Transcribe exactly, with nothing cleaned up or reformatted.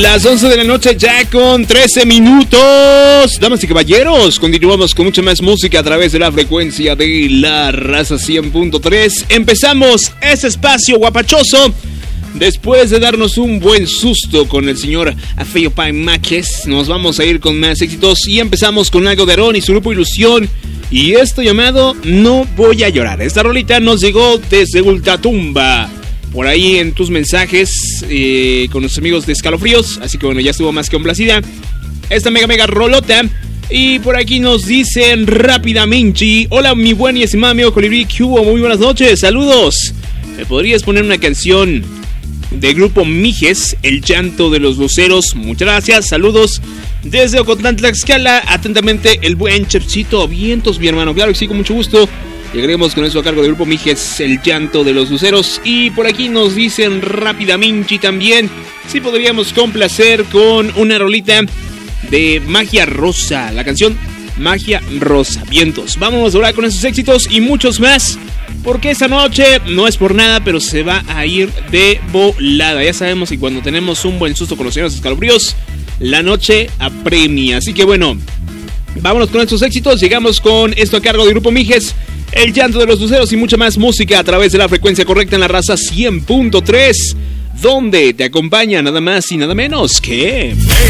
Las once de la noche ya con trece minutos. Damas y caballeros, continuamos con mucha más música a través de la frecuencia de La Raza cien punto tres. Empezamos ese espacio guapachoso. Después de darnos un buen susto con el señor Afeyo Pai Máquez, nos vamos a ir con más éxitos y empezamos con algo de Aarón y su grupo Ilusión. Y esto llamado No Voy a Llorar. Esta rolita nos llegó desde Ultratumba. Por ahí en tus mensajes eh, con los amigos de Escalofríos. Así que bueno, ya estuvo más que complacida esta mega mega rolota. Y por aquí nos dicen rápidamente: hola mi buen y estimado amigo Colibrí, ¿qué hubo? Muy buenas noches, saludos. ¿Me podrías poner una canción del grupo Mijes, El Llanto de los Luceros? Muchas gracias, saludos desde Ocotlán, Tlaxcala. Atentamente el buen Chepsito Vientos, mi hermano. Claro que sí, con mucho gusto. Llegaremos con eso a cargo del grupo Mijes, El Llanto de los Luceros. Y por aquí nos dicen rápidamente también si podríamos complacer con una rolita de Magia Rosa, la canción Magia Rosa. Vientos, vámonos ahora con esos éxitos y muchos más, porque esta noche no es por nada, pero se va a ir de volada. Ya sabemos que cuando tenemos un buen susto con los señores Escalofríos, la noche apremia. Así que bueno, vámonos con estos éxitos. Llegamos con esto a cargo del grupo Mijes, El Llanto de los Luceros, y mucha más música a través de la frecuencia correcta en La Raza cien punto tres, donde te acompaña nada más y nada menos que